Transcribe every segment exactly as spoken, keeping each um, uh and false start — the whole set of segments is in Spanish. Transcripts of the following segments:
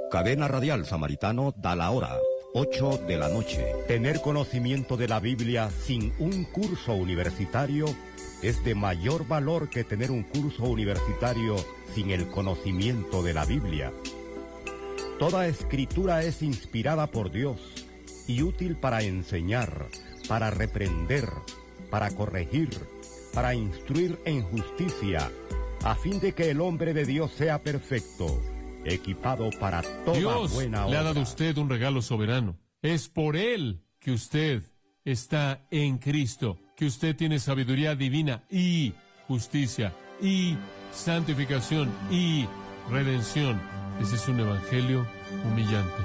Cadena Radial Samaritano da la hora, ocho de la noche. Tener conocimiento de la Biblia sin un curso universitario es de mayor valor que tener un curso universitario sin el conocimiento de la Biblia. Toda escritura es inspirada por Dios y útil para enseñar, para reprender, para corregir, para instruir en justicia, a fin de que el hombre de Dios sea perfecto, equipado para toda Dios buena obra. Le ha dado a usted un regalo soberano. Es por Él que usted está en Cristo, que usted tiene sabiduría divina y justicia y santificación y redención. Ese es un evangelio humillante.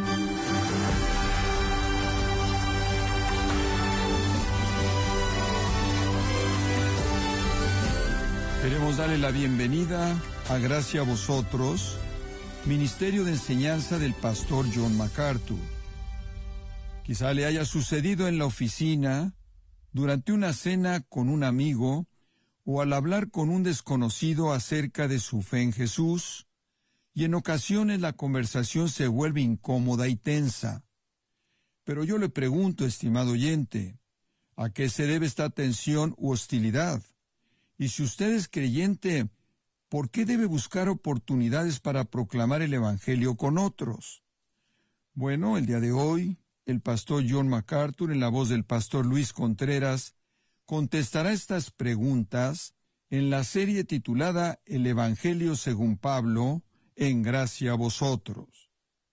Queremos darle la bienvenida a Gracia a Vosotros, Ministerio de Enseñanza del Pastor John MacArthur. Quizá le haya sucedido en la oficina, durante una cena con un amigo, o al hablar con un desconocido acerca de su fe en Jesús, y en ocasiones la conversación se vuelve incómoda y tensa. Pero yo le pregunto, estimado oyente, ¿a qué se debe esta tensión u hostilidad? Y si usted es creyente, ¿por qué debe buscar oportunidades para proclamar el Evangelio con otros? Bueno, el día de hoy, el pastor John MacArthur, en la voz del pastor Luis Contreras, contestará estas preguntas en la serie titulada El Evangelio según Pablo, en gracia a vosotros.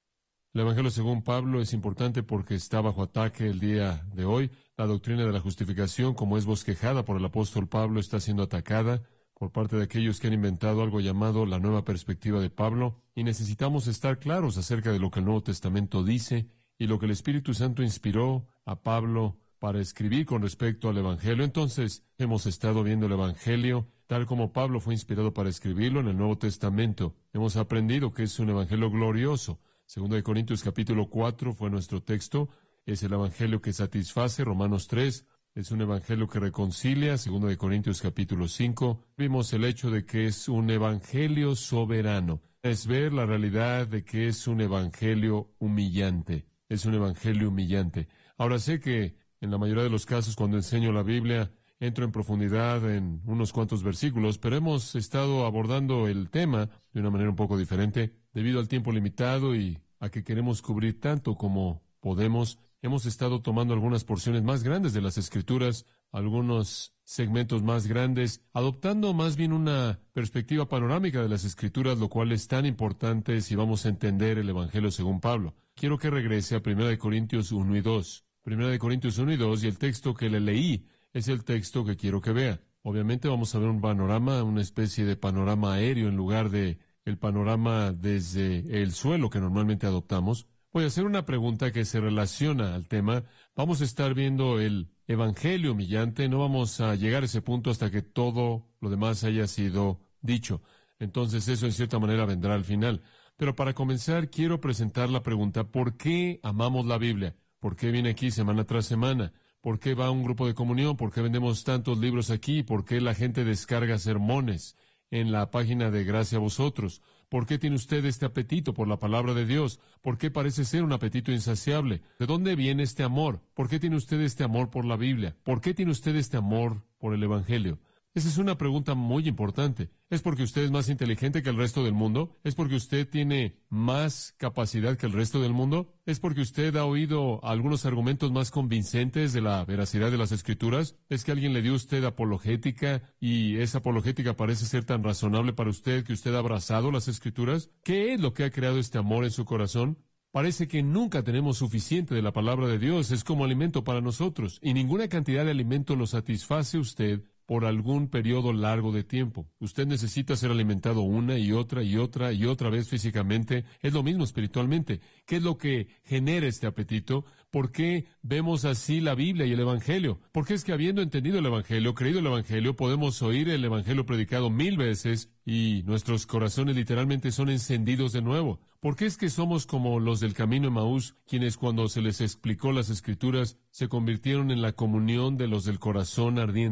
El Evangelio según Pablo es importante porque está bajo ataque el día de hoy. La doctrina de la justificación, como es bosquejada por el apóstol Pablo, está siendo atacada por parte de aquellos que han inventado algo llamado la nueva perspectiva de Pablo, y necesitamos estar claros acerca de lo que el Nuevo Testamento dice y lo que el Espíritu Santo inspiró a Pablo para escribir con respecto al Evangelio. Entonces, hemos estado viendo el Evangelio tal como Pablo fue inspirado para escribirlo en el Nuevo Testamento. Hemos aprendido que es un Evangelio glorioso. Segundo de Corintios capítulo cuatro fue nuestro texto. Es el Evangelio que satisface, Romanos tres. Es un Evangelio que reconcilia, Segundo de Corintios capítulo cinco. Vimos el hecho de que es un Evangelio soberano. Es ver la realidad de que es un Evangelio humillante. Es un Evangelio humillante. Ahora sé que en la mayoría de los casos cuando enseño la Biblia entro en profundidad en unos cuantos versículos, pero hemos estado abordando el tema de una manera un poco diferente. Debido al tiempo limitado y a que queremos cubrir tanto como podemos, hemos estado tomando algunas porciones más grandes de las Escrituras, algunos segmentos más grandes, adoptando más bien una perspectiva panorámica de las Escrituras, lo cual es tan importante si vamos a entender el Evangelio según Pablo. Quiero que regrese a Primera de Corintios uno y dos. Primera de Corintios uno y dos, y el texto que le leí es el texto que quiero que vea. Obviamente vamos a ver un panorama, una especie de panorama aéreo en lugar de el panorama desde el suelo que normalmente adoptamos. Voy a hacer una pregunta que se relaciona al tema. Vamos a estar viendo el Evangelio humillante. No vamos a llegar a ese punto hasta que todo lo demás haya sido dicho. Entonces eso en cierta manera vendrá al final. Pero para comenzar quiero presentar la pregunta, ¿por qué amamos la Biblia? ¿Por qué viene aquí semana tras semana? ¿Por qué va a un grupo de comunión? ¿Por qué vendemos tantos libros aquí? ¿Por qué la gente descarga sermones en la página de Gracia a Vosotros? ¿Por qué tiene usted este apetito por la palabra de Dios? ¿Por qué parece ser un apetito insaciable? ¿De dónde viene este amor? ¿Por qué tiene usted este amor por la Biblia? ¿Por qué tiene usted este amor por el Evangelio? Esa es una pregunta muy importante. ¿Es porque usted es más inteligente que el resto del mundo? ¿Es porque usted tiene más capacidad que el resto del mundo? ¿Es porque usted ha oído algunos argumentos más convincentes de la veracidad de las Escrituras? ¿Es que alguien le dio a usted apologética y esa apologética parece ser tan razonable para usted que usted ha abrazado las Escrituras? ¿Qué es lo que ha creado este amor en su corazón? Parece que nunca tenemos suficiente de la palabra de Dios. Es como alimento para nosotros, y ninguna cantidad de alimento lo satisface usted por algún periodo largo de tiempo. Usted necesita ser alimentado una y otra y otra y otra vez físicamente. Es lo mismo espiritualmente. ¿Qué es lo que genera este apetito? ¿Por qué vemos así la Biblia y el Evangelio? Porque es que habiendo entendido el Evangelio, creído el Evangelio, podemos oír el Evangelio predicado mil veces y nuestros corazones literalmente son encendidos de nuevo. ¿Por qué es que somos como los del camino Emaús, quienes cuando se les explicó las Escrituras se convirtieron en la comunión de los del corazón ardiente?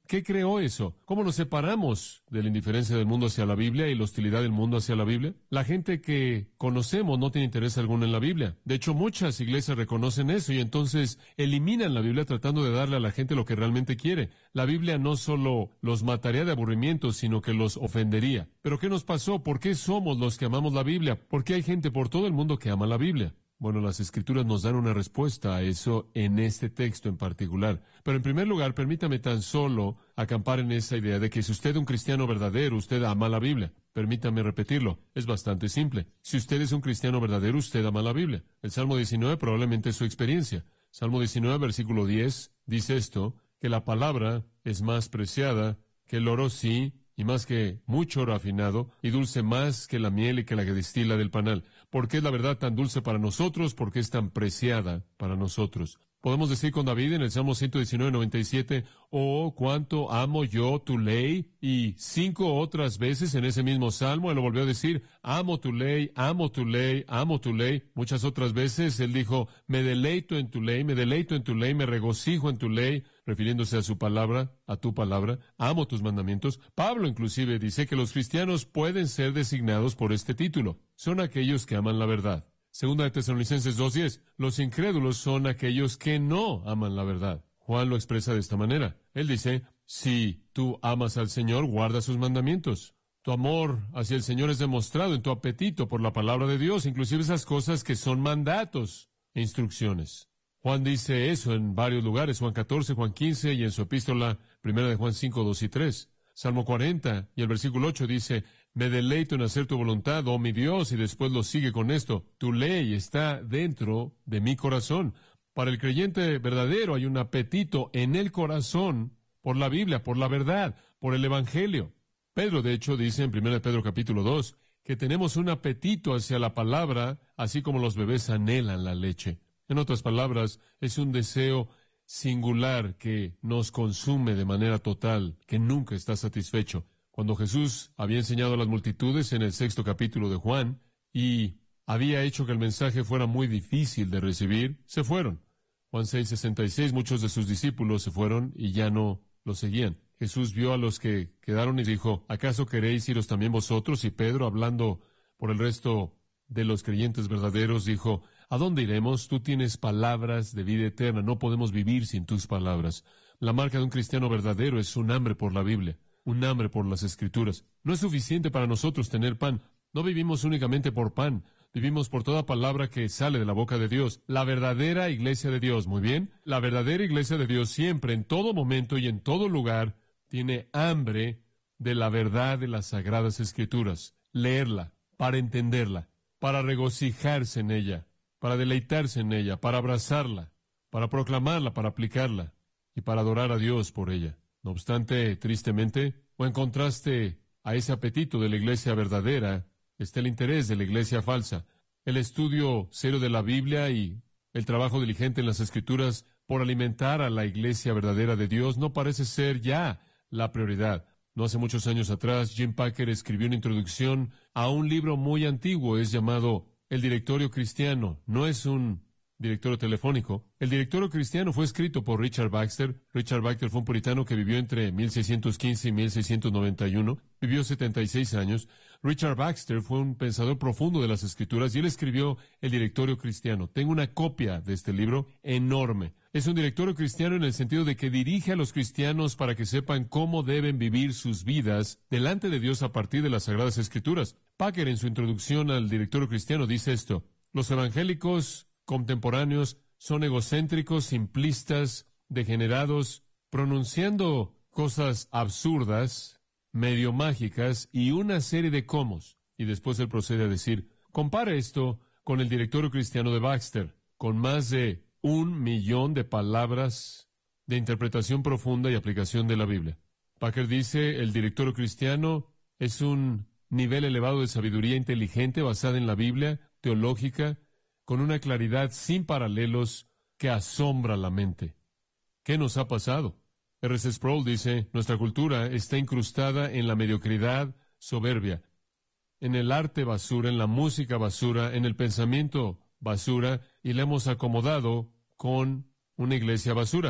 ¿Qué creó eso? ¿Cómo nos separamos de la indiferencia del mundo hacia la Biblia y la hostilidad del mundo hacia la Biblia? La gente que conocemos no tiene interés alguno en la Biblia. De hecho, muchas iglesias reconocen eso y entonces eliminan la Biblia tratando de darle a la gente lo que realmente quiere. La Biblia no solo los mataría de aburrimiento, sino que los ofendería. ¿Pero qué nos pasó? ¿Por qué somos los que amamos la Biblia? ¿Por qué hay gente por todo el mundo que ama la Biblia? Bueno, las Escrituras nos dan una respuesta a eso en este texto en particular. Pero en primer lugar, permítame tan solo acampar en esa idea de que si usted es un cristiano verdadero, usted ama la Biblia. Permítame repetirlo. Es bastante simple. Si usted es un cristiano verdadero, usted ama la Biblia. El Salmo diecinueve probablemente es su experiencia. Salmo diecinueve, versículo diez, dice esto, que la palabra es más preciada que el oro, sí, y más que mucho oro afinado, y dulce más que la miel y que la que destila del panal. ¿Por qué es la verdad tan dulce para nosotros? ¿Por qué es tan preciada para nosotros? Podemos decir con David en el Salmo ciento diecinueve, noventa y siete, oh, cuánto amo yo tu ley, y cinco otras veces en ese mismo Salmo él lo volvió a decir, amo tu ley, amo tu ley, amo tu ley. Muchas otras veces él dijo, me deleito en tu ley, me deleito en tu ley, me regocijo en tu ley, refiriéndose a su palabra, a tu palabra, amo tus mandamientos. Pablo inclusive dice que los cristianos pueden ser designados por este título, son aquellos que aman la verdad. Segunda de Tesalonicenses dos diez, los incrédulos son aquellos que no aman la verdad. Juan lo expresa de esta manera. Él dice, si tú amas al Señor, guarda sus mandamientos. Tu amor hacia el Señor es demostrado en tu apetito por la palabra de Dios, inclusive esas cosas que son mandatos e instrucciones. Juan dice eso en varios lugares, Juan catorce, Juan quince y en su epístola primera de Juan cinco, dos y tres. Salmo cuarenta y el versículo ocho dice, me deleito en hacer tu voluntad, oh mi Dios, y después lo sigue con esto, tu ley está dentro de mi corazón. Para el creyente verdadero hay un apetito en el corazón por la Biblia, por la verdad, por el Evangelio. Pedro, de hecho, dice en primera de Pedro capítulo dos, que tenemos un apetito hacia la palabra, así como los bebés anhelan la leche. En otras palabras, es un deseo singular que nos consume de manera total, que nunca está satisfecho. Cuando Jesús había enseñado a las multitudes en el sexto capítulo de Juan y había hecho que el mensaje fuera muy difícil de recibir, se fueron. Juan seis, sesenta y seis, muchos de sus discípulos se fueron y ya no lo seguían. Jesús vio a los que quedaron y dijo, ¿acaso queréis iros también vosotros? Y Pedro, hablando por el resto de los creyentes verdaderos, dijo, ¿a dónde iremos? Tú tienes palabras de vida eterna, no podemos vivir sin tus palabras. La marca de un cristiano verdadero es un hambre por la Biblia, un hambre por las Escrituras. No es suficiente para nosotros tener pan. No vivimos únicamente por pan, vivimos por toda palabra que sale de la boca de Dios. La verdadera iglesia de Dios, muy bien, la verdadera iglesia de Dios siempre, en todo momento y en todo lugar, tiene hambre de la verdad de las Sagradas Escrituras. Leerla, para entenderla, para regocijarse en ella, para deleitarse en ella, para abrazarla, para proclamarla, para aplicarla y para adorar a Dios por ella. No obstante, tristemente, o en contraste a ese apetito de la iglesia verdadera, está el interés de la iglesia falsa. El estudio serio de la Biblia y el trabajo diligente en las Escrituras por alimentar a la iglesia verdadera de Dios no parece ser ya la prioridad. No hace muchos años atrás, Jim Packer escribió una introducción a un libro muy antiguo, es llamado El Directorio Cristiano. No es un directorio telefónico. El Directorio Cristiano fue escrito por Richard Baxter. Richard Baxter fue un puritano que vivió entre mil seiscientos quince y mil seiscientos noventa y uno. Vivió setenta y seis años. Richard Baxter fue un pensador profundo de las Escrituras y él escribió El Directorio Cristiano. Tengo una copia de este libro enorme. Es un directorio cristiano en el sentido de que dirige a los cristianos para que sepan cómo deben vivir sus vidas delante de Dios a partir de las Sagradas Escrituras. Packer, en su introducción al Directorio Cristiano, dice esto: los evangélicos contemporáneos son egocéntricos, simplistas, degenerados, pronunciando cosas absurdas, medio mágicas y una serie de comos. Y después él procede a decir, compara esto con el Directorio Cristiano de Baxter, con más de un millón de palabras de interpretación profunda y aplicación de la Biblia. Packer dice, el Directorio Cristiano es un nivel elevado de sabiduría inteligente basada en la Biblia, teológica, con una claridad sin paralelos que asombra la mente. ¿Qué nos ha pasado? R S Sproul dice, nuestra cultura está incrustada en la mediocridad soberbia, en el arte basura, en la música basura, en el pensamiento basura, y la hemos acomodado con una iglesia basura.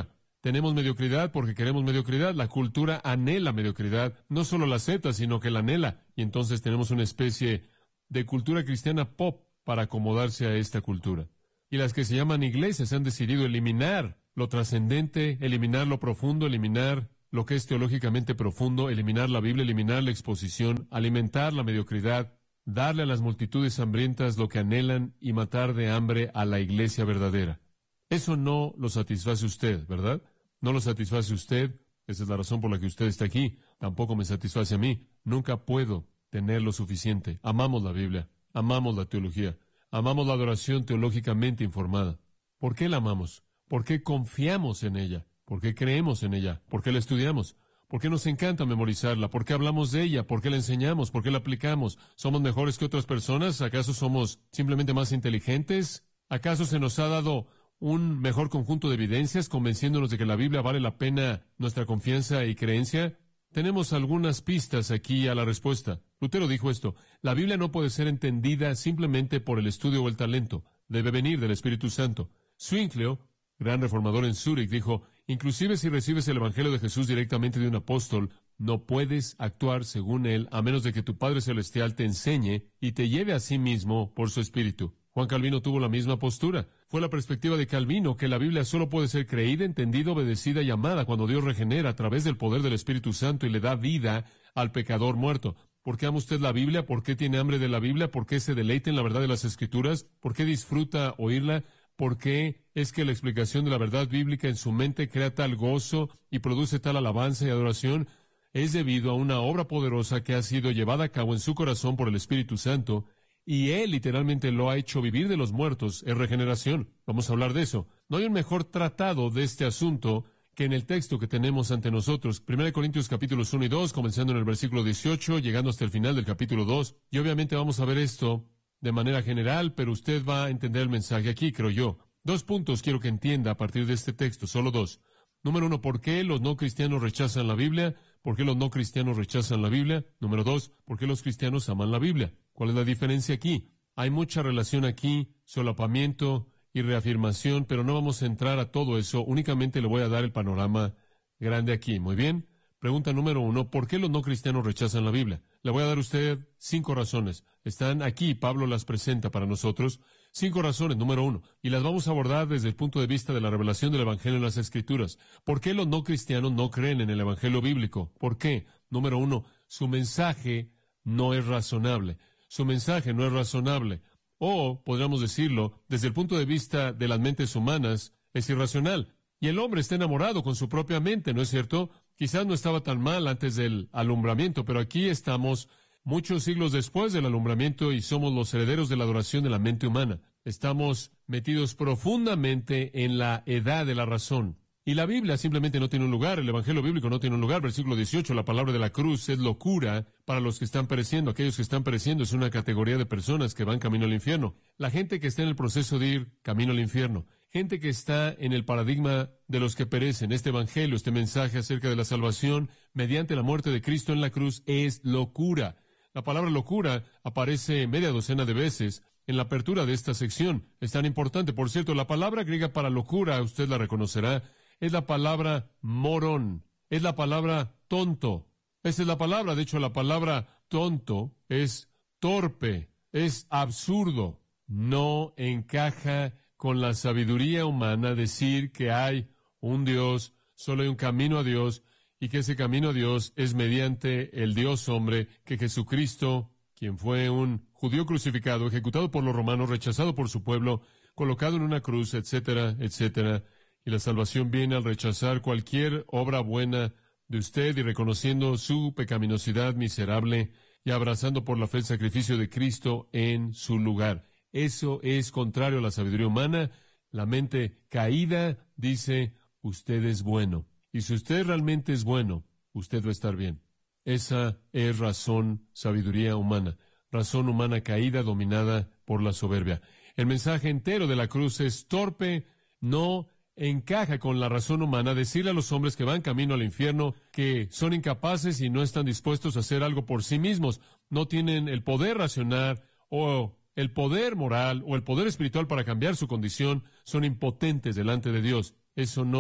Tenemos mediocridad porque queremos mediocridad. La cultura anhela mediocridad. No solo la acepta, sino que la anhela. Y entonces tenemos una especie de cultura cristiana pop para acomodarse a esta cultura. Y las que se llaman iglesias han decidido eliminar lo trascendente, eliminar lo profundo, eliminar lo que es teológicamente profundo, eliminar la Biblia, eliminar la exposición, alimentar la mediocridad, darle a las multitudes hambrientas lo que anhelan y matar de hambre a la iglesia verdadera. Eso no lo satisface usted, ¿verdad? No lo satisface usted. Esa es la razón por la que usted está aquí. Tampoco me satisface a mí. Nunca puedo tener lo suficiente. Amamos la Biblia. Amamos la teología. Amamos la adoración teológicamente informada. ¿Por qué la amamos? ¿Por qué confiamos en ella? ¿Por qué creemos en ella? ¿Por qué la estudiamos? ¿Por qué nos encanta memorizarla? ¿Por qué hablamos de ella? ¿Por qué la enseñamos? ¿Por qué la aplicamos? ¿Somos mejores que otras personas? ¿Acaso somos simplemente más inteligentes? ¿Acaso se nos ha dado un mejor conjunto de evidencias convenciéndonos de que la Biblia vale la pena nuestra confianza y creencia? Tenemos algunas pistas aquí a la respuesta. Lutero dijo esto: la Biblia no puede ser entendida simplemente por el estudio o el talento. Debe venir del Espíritu Santo. Zwinglio, gran reformador en Zúrich, dijo: inclusive si recibes el Evangelio de Jesús directamente de un apóstol, no puedes actuar según él a menos de que tu Padre Celestial te enseñe y te lleve a sí mismo por su Espíritu. Juan Calvino tuvo la misma postura. Fue la perspectiva de Calvino que la Biblia solo puede ser creída, entendida, obedecida y amada cuando Dios regenera a través del poder del Espíritu Santo y le da vida al pecador muerto. ¿Por qué ama usted la Biblia? ¿Por qué tiene hambre de la Biblia? ¿Por qué se deleita en la verdad de las Escrituras? ¿Por qué disfruta oírla? ¿Por qué es que la explicación de la verdad bíblica en su mente crea tal gozo y produce tal alabanza y adoración? Es debido a una obra poderosa que ha sido llevada a cabo en su corazón por el Espíritu Santo, y Él literalmente lo ha hecho vivir de los muertos, es regeneración. Vamos a hablar de eso. No hay un mejor tratado de este asunto que en el texto que tenemos ante nosotros. Primera de Corintios capítulos uno y dos, comenzando en el versículo dieciocho, llegando hasta el final del capítulo dos. Y obviamente vamos a ver esto de manera general, pero usted va a entender el mensaje aquí, creo yo. Dos puntos quiero que entienda a partir de este texto, solo dos. Número uno, ¿por qué los no cristianos rechazan la Biblia? ¿Por qué los no cristianos rechazan la Biblia? Número dos, ¿por qué los cristianos aman la Biblia? ¿Cuál es la diferencia aquí? Hay mucha relación aquí, solapamiento y reafirmación, pero no vamos a entrar a todo eso. Únicamente le voy a dar el panorama grande aquí. Muy bien. Pregunta número uno, ¿por qué los no cristianos rechazan la Biblia? Le voy a dar a usted cinco razones. Están aquí, Pablo las presenta para nosotros. Cinco razones, número uno, y las vamos a abordar desde el punto de vista de la revelación del Evangelio en las Escrituras. ¿Por qué los no cristianos no creen en el Evangelio bíblico? ¿Por qué? Número uno, su mensaje no es razonable. Su mensaje no es razonable. O, podríamos decirlo, desde el punto de vista de las mentes humanas, es irracional. Y el hombre está enamorado con su propia mente, ¿no es cierto? Quizás no estaba tan mal antes del alumbramiento, pero aquí estamos muchos siglos después del alumbramiento y somos los herederos de la adoración de la mente humana. Estamos metidos profundamente en la edad de la razón. Y la Biblia simplemente no tiene un lugar, el Evangelio bíblico no tiene un lugar. Versículo dieciocho, la palabra de la cruz es locura para los que están pereciendo. Aquellos que están pereciendo es una categoría de personas que van camino al infierno. La gente que está en el proceso de ir camino al infierno. Gente que está en el paradigma de los que perecen. Este Evangelio, este mensaje acerca de la salvación mediante la muerte de Cristo en la cruz es locura. La palabra locura aparece media docena de veces en la apertura de esta sección. Es tan importante. Por cierto, la palabra griega para locura, usted la reconocerá, es la palabra morón, es la palabra tonto. Esa es la palabra, de hecho la palabra tonto es torpe, es absurdo. No encaja con la sabiduría humana decir que hay un Dios, solo hay un camino a Dios, y que ese camino a Dios es mediante el Dios hombre, que Jesucristo, quien fue un judío crucificado, ejecutado por los romanos, rechazado por su pueblo, colocado en una cruz, etcétera, etcétera. Y la salvación viene al rechazar cualquier obra buena de usted y reconociendo su pecaminosidad miserable y abrazando por la fe el sacrificio de Cristo en su lugar. Eso es contrario a la sabiduría humana. La mente caída dice, usted es bueno. Y si usted realmente es bueno, usted va a estar bien. Esa es razón, sabiduría humana. Razón humana caída, dominada por la soberbia. El mensaje entero de la cruz es torpe, no encaja con la razón humana decirle a los hombres que van camino al infierno que son incapaces y no están dispuestos a hacer algo por sí mismos. No tienen el poder racional o el poder moral o el poder espiritual para cambiar su condición. Son impotentes delante de Dios. Eso no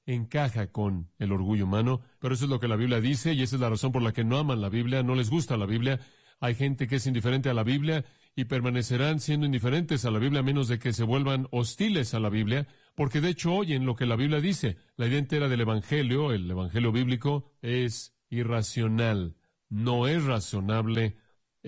encaja con el orgullo humano, pero eso es lo que la Biblia dice y esa es la razón por la que no aman la Biblia, no les gusta la Biblia. Hay gente que es indiferente a la Biblia y permanecerán siendo indiferentes a la Biblia a menos de que se vuelvan hostiles a la Biblia, porque de hecho oyen lo que la Biblia dice. La idea entera del Evangelio, el Evangelio bíblico, es irracional, no es razonable,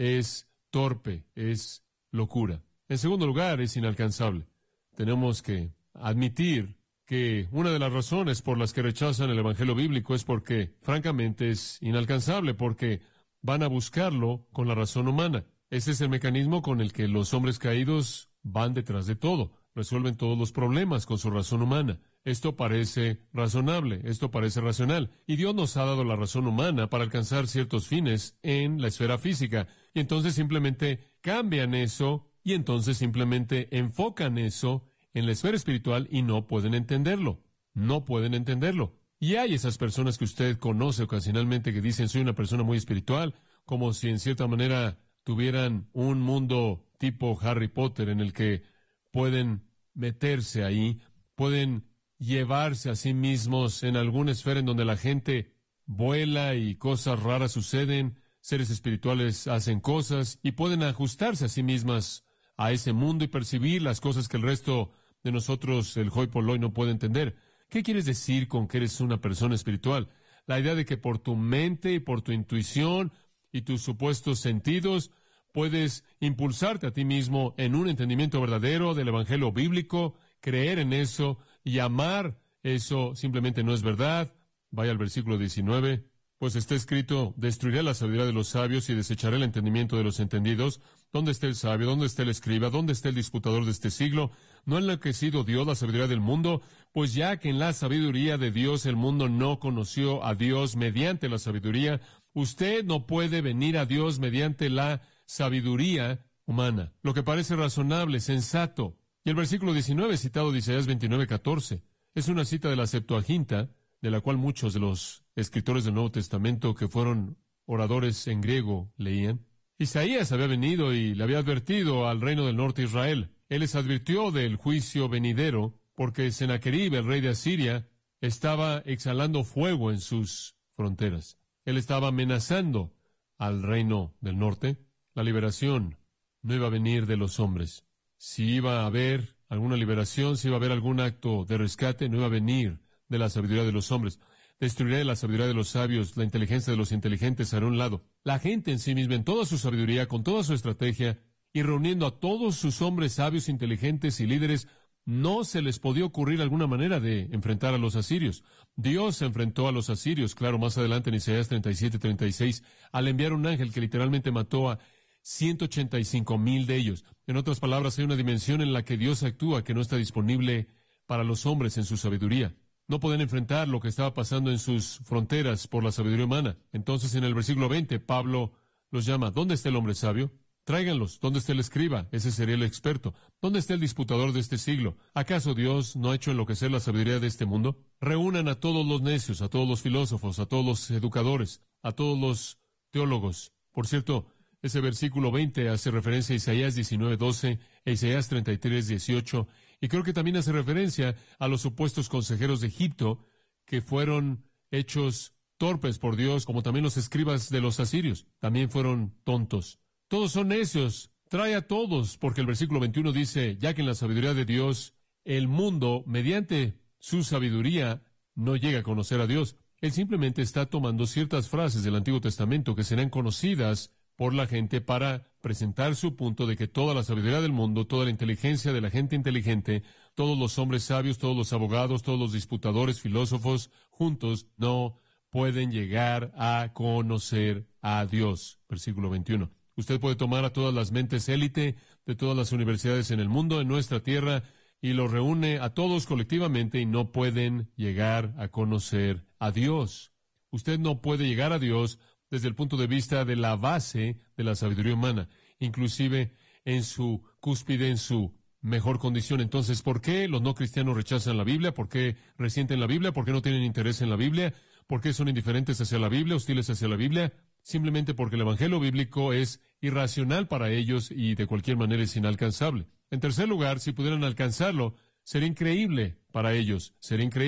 es torpe, es locura. En segundo lugar, es inalcanzable. Tenemos que admitir que una de las razones por las que rechazan el Evangelio bíblico es porque, francamente, es inalcanzable, porque van a buscarlo con la razón humana. Ese es el mecanismo con el que los hombres caídos van detrás de todo. Resuelven todos los problemas con su razón humana. Esto parece razonable, esto parece racional. Y Dios nos ha dado la razón humana para alcanzar ciertos fines en la esfera física. Y entonces simplemente cambian eso y entonces simplemente enfocan eso en la esfera espiritual y no pueden entenderlo. No pueden entenderlo. Y hay esas personas que usted conoce ocasionalmente que dicen soy una persona muy espiritual, como si en cierta manera tuvieran un mundo tipo Harry Potter en el que pueden meterse ahí, pueden llevarse a sí mismos en alguna esfera en donde la gente vuela y cosas raras suceden, seres espirituales hacen cosas y pueden ajustarse a sí mismas a ese mundo y percibir las cosas que el resto de nosotros, el hoi polloi, no puede entender. ¿Qué quieres decir con que eres una persona espiritual? La idea de que por tu mente y por tu intuición y tus supuestos sentidos puedes impulsarte a ti mismo en un entendimiento verdadero del Evangelio bíblico, creer en eso y amar eso simplemente no es verdad. Vaya al versículo diecinueve. Pues está escrito, destruiré la sabiduría de los sabios y desecharé el entendimiento de los entendidos. ¿Dónde está el sabio? ¿Dónde está el escriba? ¿Dónde está el disputador de este siglo? ¿No ha enloquecido Dios la sabiduría del mundo? Pues ya que en la sabiduría de Dios el mundo no conoció a Dios mediante la sabiduría, usted no puede venir a Dios mediante la sabiduría humana. Lo que parece razonable, sensato. Y el versículo diecinueve, citado de Isaías veintinueve, catorce, es una cita de la Septuaginta, de la cual muchos de los escritores del Nuevo Testamento que fueron oradores en griego leían. Isaías había venido y le había advertido al reino del norte de Israel. Él les advirtió del juicio venidero porque Sennacherib, el rey de Asiria, estaba exhalando fuego en sus fronteras. Él estaba amenazando al reino del norte. La liberación no iba a venir de los hombres. Si iba a haber alguna liberación, si iba a haber algún acto de rescate, no iba a venir de la sabiduría de los hombres. Destruiré la sabiduría de los sabios, la inteligencia de los inteligentes hará un lado. La gente en sí misma, en toda su sabiduría, con toda su estrategia, y reuniendo a todos sus hombres sabios, inteligentes y líderes, no se les podía ocurrir alguna manera de enfrentar a los asirios. Dios se enfrentó a los asirios, claro, más adelante en Isaías treinta y siete, treinta y seis, al enviar un ángel que literalmente mató a ciento ochenta y cinco mil de ellos. En otras palabras, hay una dimensión en la que Dios actúa que no está disponible para los hombres en su sabiduría. No pueden enfrentar lo que estaba pasando en sus fronteras por la sabiduría humana. Entonces, en el versículo veinte, Pablo los llama, ¿dónde está el hombre sabio? Tráiganlos. ¿Dónde está el escriba? Ese sería el experto. ¿Dónde está el disputador de este siglo? ¿Acaso Dios no ha hecho enloquecer la sabiduría de este mundo? Reúnan a todos los necios, a todos los filósofos, a todos los educadores, a todos los teólogos. Por cierto, ese versículo veinte hace referencia a Isaías diecinueve, doce e Isaías treinta y tres, dieciocho, y creo que también hace referencia a los supuestos consejeros de Egipto que fueron hechos torpes por Dios, como también los escribas de los asirios. También fueron tontos. Todos son necios. Trae a todos, porque el versículo veintiuno dice, ya que en la sabiduría de Dios, el mundo, mediante su sabiduría, no llega a conocer a Dios. Él simplemente está tomando ciertas frases del Antiguo Testamento que serán conocidas por la gente para presentar su punto de que toda la sabiduría del mundo, toda la inteligencia de la gente inteligente, todos los hombres sabios, todos los abogados, todos los disputadores, filósofos, juntos no pueden llegar a conocer a Dios. Versículo veintiuno. Usted puede tomar a todas las mentes élite de todas las universidades en el mundo, en nuestra tierra, y los reúne a todos colectivamente y no pueden llegar a conocer a Dios. Usted no puede llegar a Dios desde el punto de vista de la base de la sabiduría humana, inclusive en su cúspide, en su mejor condición. Entonces, ¿por qué los no cristianos rechazan la Biblia? ¿Por qué resienten la Biblia? ¿Por qué no tienen interés en la Biblia? ¿Por qué son indiferentes hacia la Biblia, hostiles hacia la Biblia? Simplemente porque el Evangelio bíblico es irracional para ellos y de cualquier manera es inalcanzable. En tercer lugar, si pudieran alcanzarlo, sería increíble para ellos, sería increíble.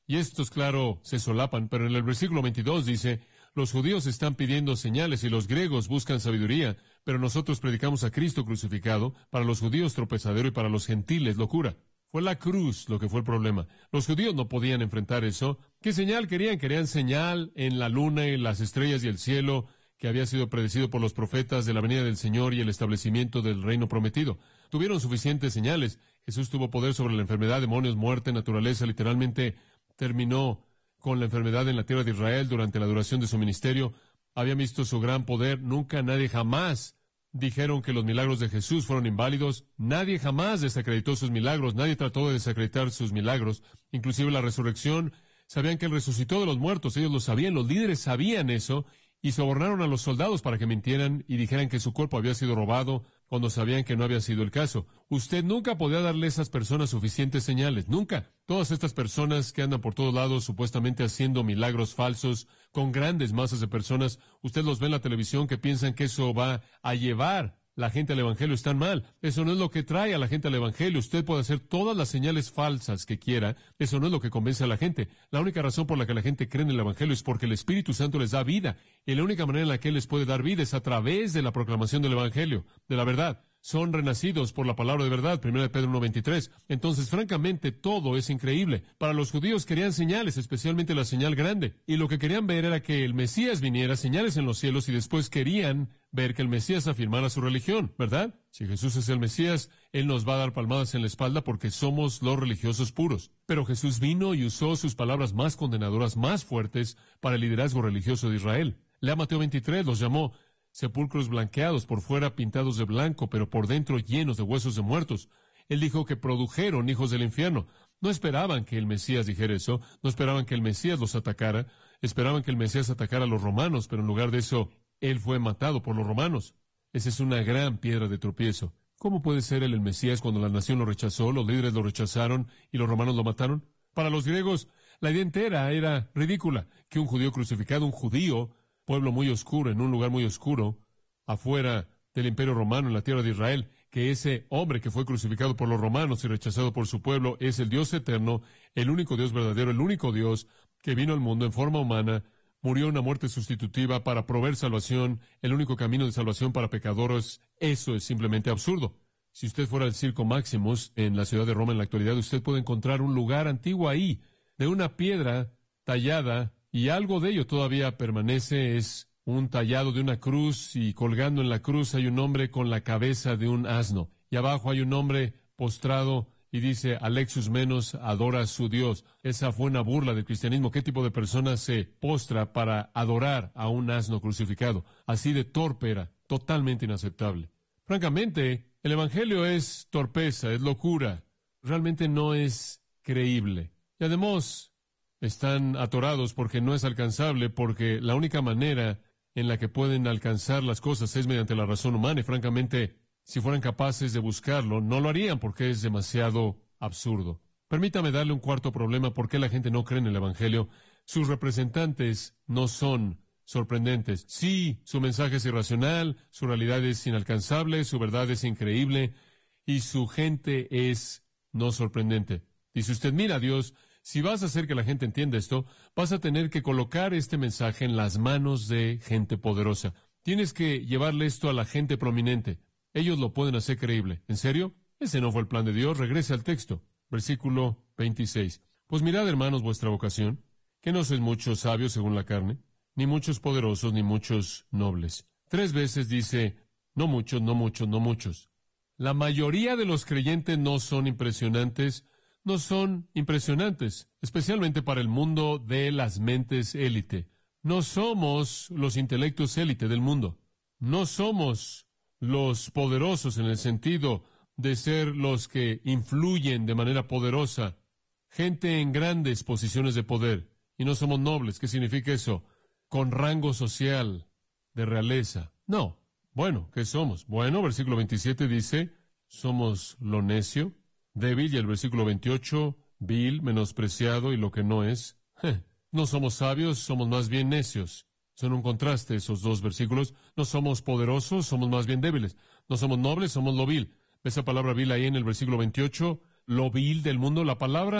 Y estos, claro, se solapan, pero en el versículo veintidós dice, los judíos están pidiendo señales y los griegos buscan sabiduría, pero nosotros predicamos a Cristo crucificado, para los judíos tropezadero y para los gentiles locura. Fue la cruz lo que fue el problema. Los judíos no podían enfrentar eso. ¿Qué señal querían? Querían señal en la luna y las estrellas y el cielo, que había sido predecido por los profetas de la venida del Señor y el establecimiento del reino prometido. Tuvieron suficientes señales. Jesús tuvo poder sobre la enfermedad, demonios, muerte, naturaleza. Literalmente terminó con la enfermedad en la tierra de Israel durante la duración de su ministerio. Habían visto su gran poder. Nunca, nadie jamás dijeron que los milagros de Jesús fueron inválidos. Nadie jamás desacreditó sus milagros. Nadie trató de desacreditar sus milagros. Inclusive la resurrección. Sabían que Él resucitó de los muertos. Ellos lo sabían. Los líderes sabían eso. Y sobornaron a los soldados para que mintieran y dijeran que su cuerpo había sido robado cuando sabían que no había sido el caso. Usted nunca podía darle a esas personas suficientes señales. Nunca. Todas estas personas que andan por todos lados supuestamente haciendo milagros falsos con grandes masas de personas, usted los ve en la televisión que piensan que eso va a llevar la gente al Evangelio. Están mal. Eso no es lo que trae a la gente al Evangelio. Usted puede hacer todas las señales falsas que quiera. Eso no es lo que convence a la gente. La única razón por la que la gente cree en el Evangelio es porque el Espíritu Santo les da vida. Y la única manera en la que Él les puede dar vida es a través de la proclamación del Evangelio, de la verdad. Son renacidos por la palabra de verdad, primera de Pedro uno veintitrés. Entonces, francamente, todo es increíble. Para los judíos querían señales, especialmente la señal grande. Y lo que querían ver era que el Mesías viniera, señales en los cielos, y después querían ver que el Mesías afirmara su religión, ¿verdad? Si Jesús es el Mesías, Él nos va a dar palmadas en la espalda porque somos los religiosos puros. Pero Jesús vino y usó sus palabras más condenadoras, más fuertes, para el liderazgo religioso de Israel. Lea Mateo veintitrés, los llamó sepulcros blanqueados, por fuera pintados de blanco, pero por dentro llenos de huesos de muertos. Él dijo que produjeron hijos del infierno. No esperaban que el Mesías dijera eso, no esperaban que el Mesías los atacara, esperaban que el Mesías atacara a los romanos, pero en lugar de eso, Él fue matado por los romanos. Esa es una gran piedra de tropiezo. ¿Cómo puede ser Él el Mesías cuando la nación lo rechazó, los líderes lo rechazaron y los romanos lo mataron? Para los griegos, la idea entera era ridícula, que un judío crucificado, un judío, pueblo muy oscuro, en un lugar muy oscuro, afuera del imperio romano, en la tierra de Israel, que ese hombre que fue crucificado por los romanos y rechazado por su pueblo es el Dios eterno, el único Dios verdadero, el único Dios que vino al mundo en forma humana, murió una muerte sustitutiva para proveer salvación, el único camino de salvación para pecadores. Eso es simplemente absurdo. Si usted fuera al Circo Maximus en la ciudad de Roma en la actualidad, usted puede encontrar un lugar antiguo ahí, de una piedra tallada, y algo de ello todavía permanece. Es un tallado de una cruz, y colgando en la cruz hay un hombre con la cabeza de un asno. Y abajo hay un hombre postrado y dice, Alexus Menos adora a su Dios. Esa fue una burla del cristianismo. ¿Qué tipo de persona se postra para adorar a un asno crucificado? Así de torpe era, totalmente inaceptable. Francamente, el Evangelio es torpeza, es locura. Realmente no es creíble. Y además, están atorados porque no es alcanzable, porque la única manera en la que pueden alcanzar las cosas es mediante la razón humana, y francamente, si fueran capaces de buscarlo, no lo harían porque es demasiado absurdo. Permítame darle un cuarto problema por qué la gente no cree en el Evangelio. Sus representantes no son sorprendentes. Sí, su mensaje es irracional, su realidad es inalcanzable, su verdad es increíble, y su gente es no sorprendente. Y si usted mira a Dios, si vas a hacer que la gente entienda esto, vas a tener que colocar este mensaje en las manos de gente poderosa. Tienes que llevarle esto a la gente prominente. Ellos lo pueden hacer creíble. ¿En serio? Ese no fue el plan de Dios. Regrese al texto. Versículo veintiséis. Pues mirad, hermanos, vuestra vocación, que no sois muchos sabios según la carne, ni muchos poderosos, ni muchos nobles. Tres veces dice, no muchos, no muchos, no muchos. La mayoría de los creyentes no son impresionantes, no son impresionantes, especialmente para el mundo de las mentes élite. No somos los intelectos élite del mundo. No somos los poderosos en el sentido de ser los que influyen de manera poderosa, gente en grandes posiciones de poder. Y no somos nobles. ¿Qué significa eso? Con rango social, de realeza. No. Bueno, ¿qué somos? Bueno, versículo veintisiete dice, somos lo necio, débil, y el versículo veintiocho, vil, menospreciado y lo que no es. Je, no somos sabios, somos más bien necios. Son un contraste esos dos versículos. No somos poderosos, somos más bien débiles. No somos nobles, somos lo vil. Esa palabra vil ahí en el versículo veintiocho, lo vil del mundo. La palabra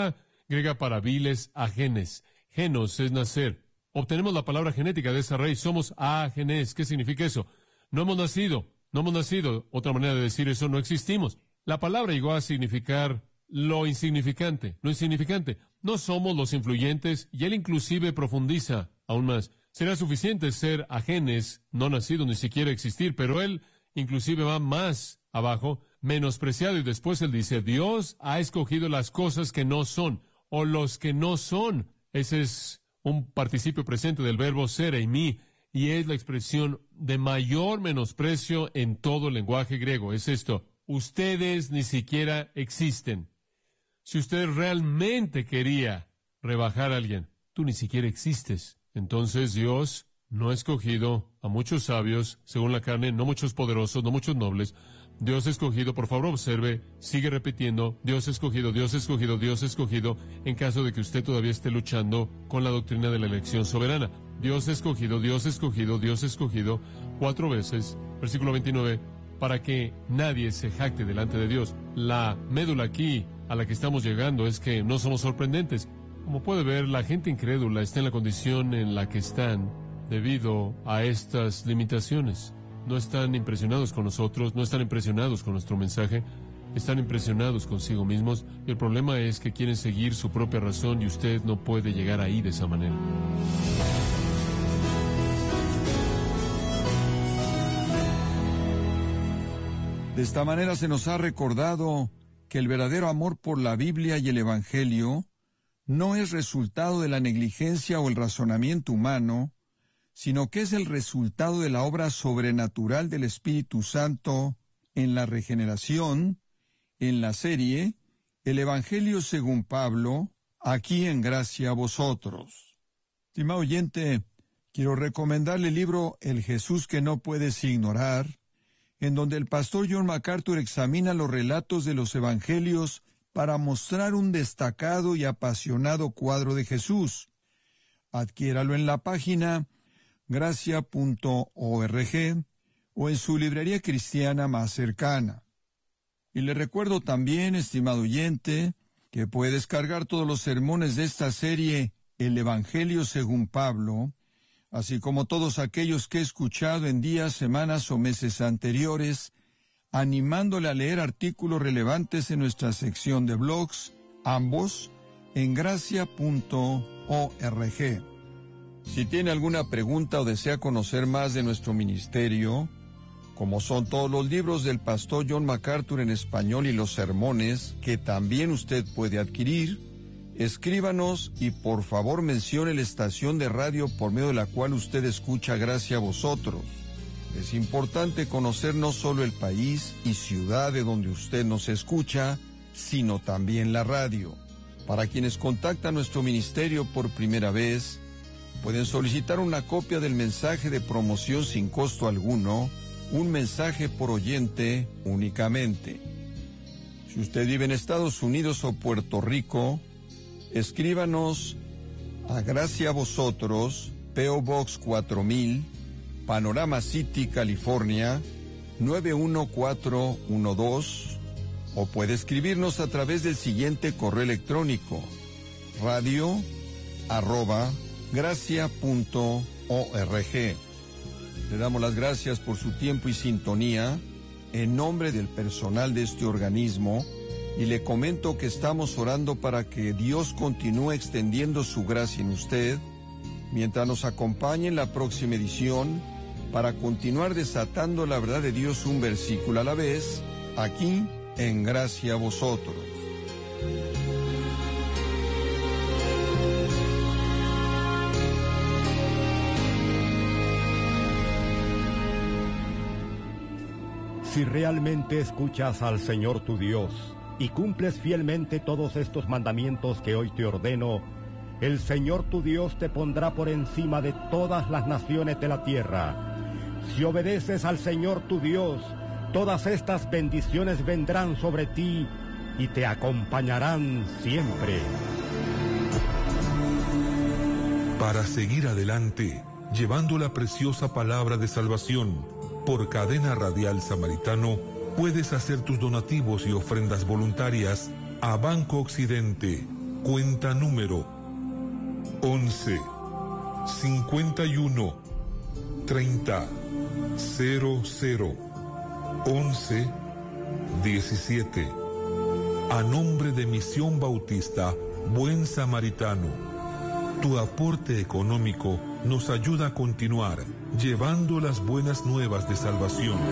griega para viles, agenes. Genos es nacer. Obtenemos la palabra genética de esa raíz. Somos agenes. ¿Qué significa eso? No hemos nacido. No hemos nacido. Otra manera de decir eso, no existimos. La palabra llegó a significar lo insignificante, lo insignificante. No somos los influyentes, y él inclusive profundiza aún más. Será suficiente ser ajenes, no nacido, ni siquiera existir, pero él inclusive va más abajo, menospreciado, y después él dice, Dios ha escogido las cosas que no son, o los que no son. Ese es un participio presente del verbo ser, eimi, y es la expresión de mayor menosprecio en todo el lenguaje griego. Es esto: ustedes ni siquiera existen. Si usted realmente quería rebajar a alguien, tú ni siquiera existes. Entonces Dios no ha escogido a muchos sabios, según la carne, no muchos poderosos, no muchos nobles. Dios ha escogido, por favor observe, sigue repitiendo, Dios ha escogido, Dios ha escogido, Dios ha escogido, en caso de que usted todavía esté luchando con la doctrina de la elección soberana. Dios ha escogido, Dios ha escogido, Dios ha escogido, cuatro veces, versículo veintinueve, para que nadie se jacte delante de Dios. La médula aquí a la que estamos llegando es que no somos sorprendentes. Como puede ver, la gente incrédula está en la condición en la que están debido a estas limitaciones. No están impresionados con nosotros, no están impresionados con nuestro mensaje, están impresionados consigo mismos, y el problema es que quieren seguir su propia razón, y usted no puede llegar ahí de esa manera. De esta manera se nos ha recordado que el verdadero amor por la Biblia y el Evangelio no es resultado de la negligencia o el razonamiento humano, sino que es el resultado de la obra sobrenatural del Espíritu Santo en la regeneración, en la serie El Evangelio según Pablo, aquí en Gracia a Vosotros. Estimado oyente, quiero recomendarle el libro El Jesús que no puedes ignorar, en donde el pastor John MacArthur examina los relatos de los evangelios para mostrar un destacado y apasionado cuadro de Jesús. Adquiéralo en la página gracia punto org o en su librería cristiana más cercana. Y le recuerdo también, estimado oyente, que puede descargar todos los sermones de esta serie El Evangelio según Pablo, así como todos aquellos que he escuchado en días, semanas o meses anteriores, animándole a leer artículos relevantes en nuestra sección de blogs, ambos en gracia punto org. Si tiene alguna pregunta o desea conocer más de nuestro ministerio, como son todos los libros del pastor John MacArthur en español y los sermones, que también usted puede adquirir, escríbanos y por favor mencione la estación de radio por medio de la cual usted escucha Gracia a Vosotros. Es importante conocer no solo el país y ciudad de donde usted nos escucha, sino también la radio. Para quienes contactan nuestro ministerio por primera vez, pueden solicitar una copia del mensaje de promoción sin costo alguno, un mensaje por oyente únicamente. Si usted vive en Estados Unidos o Puerto Rico, escríbanos a Gracia a Vosotros, P O Box cuatro mil, Panorama City, California, nueve uno cuatro uno dos, o puede escribirnos a través del siguiente correo electrónico, radio arroba gracia punto org. Le damos las gracias por su tiempo y sintonía en nombre del personal de este organismo, y le comento que estamos orando para que Dios continúe extendiendo su gracia en usted, mientras nos acompañe en la próxima edición, para continuar desatando la verdad de Dios un versículo a la vez, aquí en Gracia a Vosotros. Si realmente escuchas al Señor tu Dios y cumples fielmente todos estos mandamientos que hoy te ordeno, el Señor tu Dios te pondrá por encima de todas las naciones de la tierra. Si obedeces al Señor tu Dios, todas estas bendiciones vendrán sobre ti y te acompañarán siempre. Para seguir adelante, llevando la preciosa palabra de salvación, por Cadena Radial Samaritano, puedes hacer tus donativos y ofrendas voluntarias a Banco Occidente, Cuenta número once, cincuenta y uno, treinta, cero cero, once, diecisiete. A nombre de Misión Bautista Buen Samaritano, tu aporte económico nos ayuda a continuar llevando las buenas nuevas de salvación.